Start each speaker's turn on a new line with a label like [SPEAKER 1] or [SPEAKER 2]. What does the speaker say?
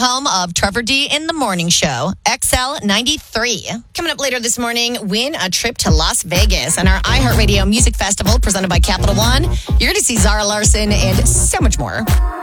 [SPEAKER 1] home of Trevor D in the Morning Show, XL 93. Coming up later this morning, win a trip to Las Vegas and our iHeartRadio Music Festival presented by Capital One. You're going to see Zara Larson and so much more.